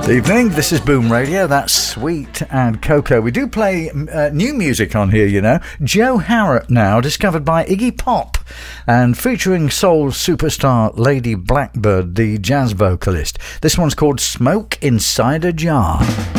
Evening, this is Boom Radio. That's Sweet and Coco. We do play new music on here, you know. Joe Harrott now, discovered by Iggy Pop, and featuring soul superstar Lady Blackbird, the jazz vocalist. This one's called Smoke Inside a Jar.